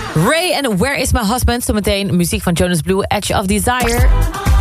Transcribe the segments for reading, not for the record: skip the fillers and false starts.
Ray en Where is my husband? Zometeen muziek van Jonas Blue, Edge of Desire.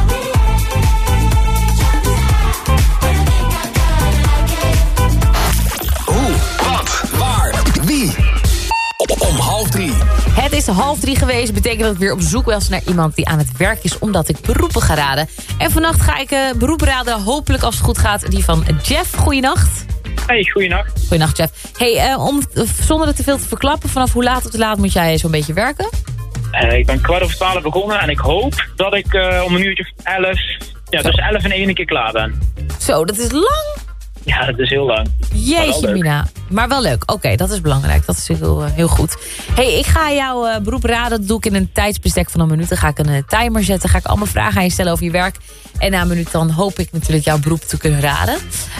Hoe, wat, waar, wie? Om 2:30. Het is 2:30 geweest, betekent dat ik weer op zoek was naar iemand die aan het werk is, omdat ik beroepen ga raden. En vannacht ga ik beroepen raden, hopelijk als het goed gaat, die van Jeff. Goeienacht. Hey, goeienacht. Goeienacht, Jeff. Hey, zonder het te veel te verklappen, vanaf hoe laat tot laat moet jij zo'n beetje werken? Ik ben 11:15 begonnen en ik hoop dat ik om 11:00, tussen 11 en 1 keer klaar ben. Zo, dat is lang. Ja, dat is heel lang. Jeetje, Mina. Maar wel leuk. Oké, dat is belangrijk. Dat is heel goed. Hey, ik ga jouw beroep raden. Dat doe ik in een tijdsbestek van 1 minuut. Dan ga ik een timer zetten. Ga ik allemaal vragen aan je stellen over je werk. En na 1 minuut dan hoop ik natuurlijk jouw beroep te kunnen raden.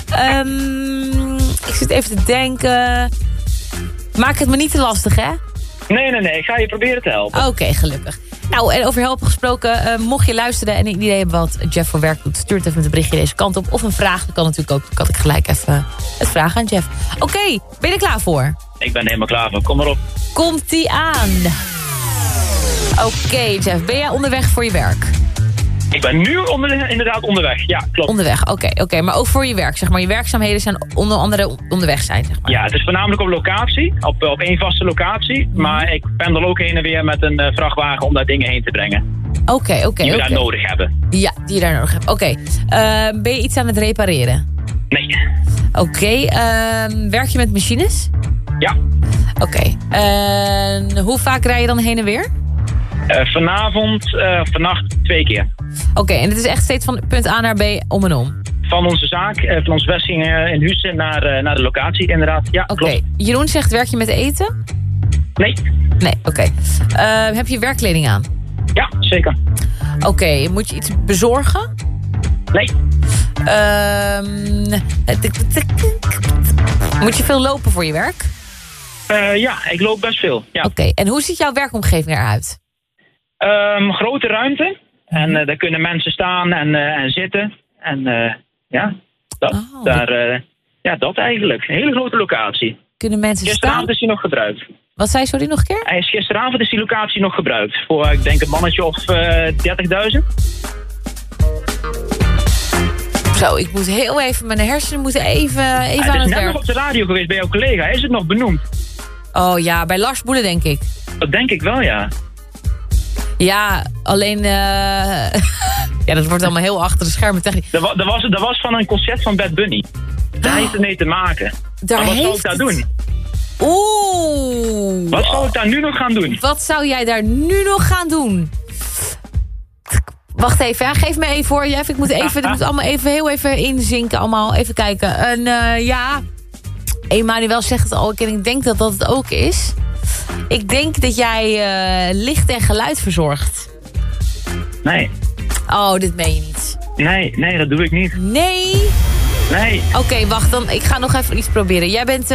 Ik zit even te denken. Maak het me niet te lastig, hè? Nee. Ik ga je proberen te helpen. Oké, gelukkig. Nou, en over helpen gesproken, mocht je luisteren en een idee hebben wat Jeff voor werk doet, stuur het even met een berichtje deze kant op. Of een vraag, dat kan natuurlijk ook. Dan kan ik gelijk even het vragen aan Jeff. Oké, ben je er klaar voor? Ik ben er helemaal klaar voor. Kom maar op. Komt-ie aan. Oké, Jeff, ben jij onderweg voor je werk? Ik ben nu inderdaad onderweg. Ja, klopt. Onderweg, oké. Maar ook voor je werk, zeg maar. Je werkzaamheden zijn onder andere onderweg zijn, zeg maar. Ja, het is voornamelijk op locatie. Op één vaste locatie. Maar ik pendel ook heen en weer met een vrachtwagen om daar dingen heen te brengen. Oké. Die we daar nodig hebben. Ja, die je daar nodig hebt. Oké. Ben je iets aan het repareren? Nee. Oké. Werk je met machines? Ja. Oké. Hoe vaak rij je dan heen en weer? Vannacht 2 keer. Oké, en het is echt steeds van punt A naar B om en om? Van onze zaak, van onze vestiging in Huissen naar de locatie, inderdaad. Ja, klopt. Jeroen zegt, werk je met eten? Nee. Nee, oké. Heb je werkkleding aan? Ja, zeker. Oké, moet je iets bezorgen? Nee. Moet je veel lopen voor je werk? Ja, ik loop best veel. Ja. Oké, en hoe ziet jouw werkomgeving eruit? Grote ruimte. En daar kunnen mensen staan en zitten. En dat eigenlijk. Een hele grote locatie. Kunnen mensen gisteravond staan? Is die nog gebruikt. Wat zei je, sorry, nog een keer? Gisteravond is die locatie nog gebruikt. Voor, ik denk, een mannetje of 30.000. Zo, ik moet heel even, mijn hersenen moeten even aan het werk. Het is net nog op de radio geweest bij jouw collega. Is het nog benoemd? Oh ja, bij Lars Boelen denk ik. Dat denk ik wel, ja. Ja, alleen... ja, dat wordt allemaal heel achter de schermen technisch. Dat was van een concert van Bad Bunny. Daar heeft het mee te maken. Maar wat zou ik daar doen? Oeh. Wat zou ik daar nu nog gaan doen? Wat zou jij daar nu nog gaan doen? Wacht even, geef me even voor, Jeff. Ik moet even, dit moet allemaal heel even inzinken. Allemaal even kijken. En ja, Emmanuel zegt het al. En ik denk dat dat het ook is. Ik denk dat jij licht en geluid verzorgt. Nee. Oh, dit meen je niet. Nee, dat doe ik niet. Nee? Nee. Oké, wacht, dan ik ga nog even iets proberen. Jij bent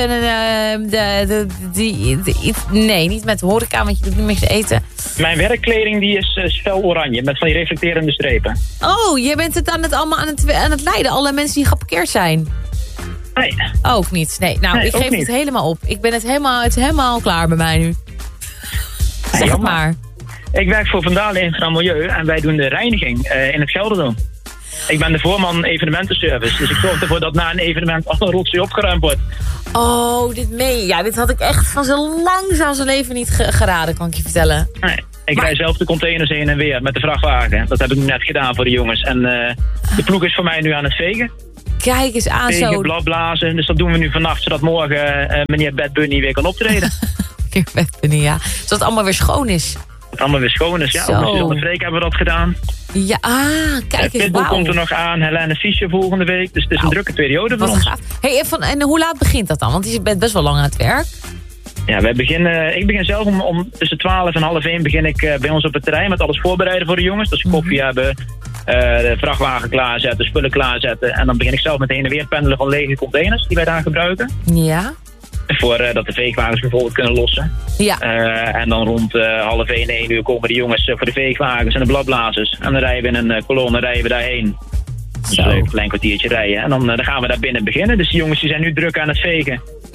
nee, niet met horeca, want je doet niet met eten. Mijn werkkleding die is fel oranje, met van die reflecterende strepen. Oh, jij bent het allemaal aan het leiden. Alle mensen die geparkeerd zijn. Nee. Ook niet. Nee, nou, ik geef het helemaal op. Het is helemaal klaar bij mij nu. Zeg het maar. Ik werk voor Vandalen Infra Milieu en wij doen de reiniging in het Gelderdoom. Ik ben de voorman evenementenservice, dus ik zorg ervoor dat na een evenement alle rotzooi opgeruimd wordt. Oh, dit meen je. Ja, dit had ik echt van zo lang zelfs een leven niet geraden, kan ik je vertellen. Nee, ik rij zelf de containers heen en weer met de vrachtwagen. Dat heb ik nu net gedaan voor de jongens. En de ploeg is voor mij nu aan het vegen. Kijk eens aan vegen, zo. Blazen, dus dat doen we nu vannacht, zodat morgen meneer Bad Bunny weer kan optreden. Meneer Bad Bunny, ja. Zodat het allemaal weer schoon is. Het allemaal weer schoon is, ja. Op Suzanne Freek hebben we dat gedaan. Ja, kijk eens, Pitbull komt er nog aan, Helene Fischer volgende week. Dus het is een drukke periode voor ons. Hey, en hoe laat begint dat dan? Want je bent best wel lang aan het werk. Ja, ik begin zelf om tussen 12 en half 1 begin ik bij ons op het terrein met alles voorbereiden voor de jongens. Dus koffie hebben, de vrachtwagen klaarzetten, spullen klaarzetten. En dan begin ik zelf met heen en weer pendelen van lege containers die wij daar gebruiken. Ja. Voordat de veegwagens bijvoorbeeld kunnen lossen. Ja. En dan rond 1 uur komen de jongens voor de veegwagens en de bladblazers. En dan rijden we in een kolonne daarheen. Dus een klein kwartiertje rijden. En dan gaan we daar binnen beginnen. Dus die jongens die zijn nu druk aan het vegen.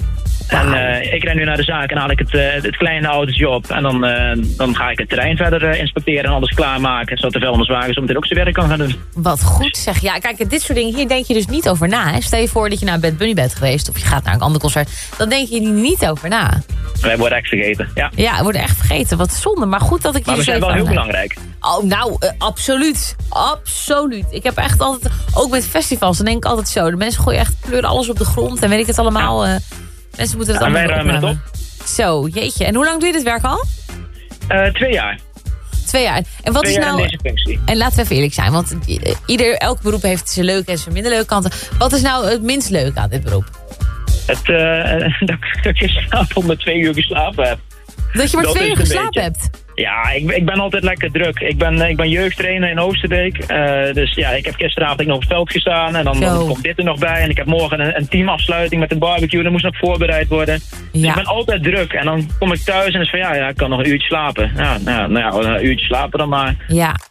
En ik ren nu naar de zaak en haal ik het kleine autootje op. En dan ga ik het terrein verder inspecteren en alles klaarmaken. Zodat de vuilniswagen zo meteen ook zijn werk kan gaan doen. Wat goed zeg. Ja, kijk, dit soort dingen, hier denk je dus niet over na. Hè? Stel je voor dat je naar Bad Bunny bent geweest of je gaat naar een ander concert. Dan denk je niet over na. Wij worden echt vergeten, ja. Ja, we worden echt vergeten. Wat zonde. Maar goed dat ik maar we zijn wel heel belangrijk. Oh, nou, absoluut. Absoluut. Ik heb echt altijd, ook met festivals, dan denk ik altijd zo. De mensen gooien echt kleuren alles op de grond en weet ik het allemaal. Mensen moeten het allemaal wij ruimen het op. Zo, jeetje. En hoe lang doe je dit werk al? 2 jaar. 2 jaar. En wat 2 is jaar nou? in deze functie. En laten we even eerlijk zijn, want elk beroep heeft zijn leuke en zijn minder leuke kanten. Wat is nou het minst leuke aan dit beroep? Dat ik gisteravond met 2 uur geslapen heb. Dat je maar 2 uur geslapen hebt? Ja, ik ben altijd lekker druk. Ik ben jeugdtrainer in Oosterbeek. Dus ja, ik heb gisteravond nog op het veld gestaan. En dan komt dit er nog bij. En ik heb morgen een teamafsluiting met een barbecue. Dat moest nog voorbereid worden. Dus ik ben altijd druk. En dan kom ik thuis en is van ja, ik kan nog een uurtje slapen. Een uurtje slapen dan maar.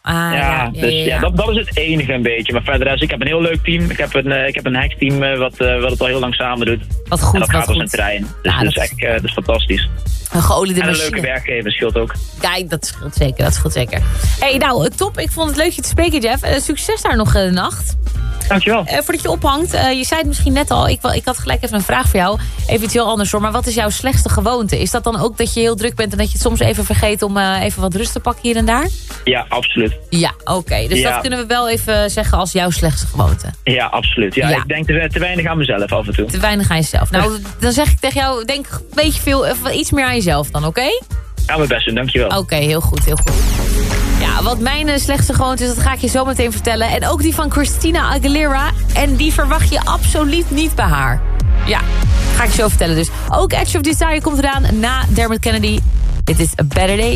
Dat is het enige een beetje. Maar verder is, ik heb een heel leuk team. Ik heb een heksteam wat het al heel lang samen doet. Wat goed, en dat gaat goed. als een trein. Dus dat is fantastisch. Een geoliede machine. En een leuke werkgever scheelt ook. Kijk, dat scheelt zeker. Hey, nou, top. Ik vond het leuk je te spreken, Jeff. Succes daar nog de nacht. Dankjewel. Voordat je ophangt, je zei het misschien net al. Ik had gelijk even een vraag voor jou. Eventueel anders hoor. Maar wat is jouw slechtste gewoonte? Is dat dan ook dat je heel druk bent en dat je het soms even vergeet om even wat rust te pakken hier en daar? Ja, absoluut. Ja, oké. Dus dat kunnen we wel even zeggen als jouw slechtste gewoonte. Ja, absoluut. Ja. Ik denk te weinig aan mezelf af en toe. Te weinig aan jezelf. Nou, dan zeg ik tegen jou, denk een beetje iets meer aan jezelf dan, oké? Ja, mijn best doen, dankjewel. Oké, heel goed, heel goed. Ja, wat mijn slechtste gewoonte is, dat ga ik je zo meteen vertellen. En ook die van Christina Aguilera. En die verwacht je absoluut niet bij haar. Ja, ga ik je zo vertellen dus. Ook Edge of Desire komt eraan na Dermot Kennedy. Dit is A Better Day.